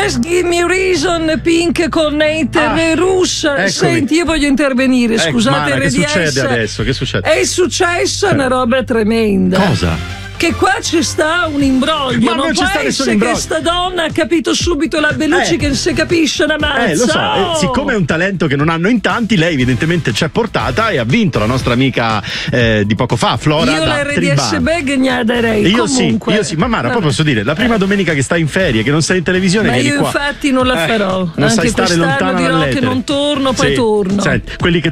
Just give me reason, Pink Connector russa. Eccomi. Senti, io voglio intervenire, scusate Mara, che RDS. succede adesso? Che succede? È successa una roba tremenda. Cosa? Che qua ci sta un imbroglio. Ma non può ci sta nessun essere imbroglio. che sta donna ha capito subito la Bellucci che non si capisce una mazza. Lo so, Oh! siccome è un talento che non hanno in tanti, lei evidentemente c'è portata e ha vinto la nostra amica di poco fa, Flora. Io da l'RDS Tribano. bag ne darei. Io Comunque. sì, ma Mara, poi Vabbè. posso dire, la prima domenica che stai in ferie, che non sei in televisione, Ma vieni io qua. infatti non la farò. Non sai Anche stare quest'anno lontana dirò dall'etere. che non torno, poi Sì. torno. Senti, quelli che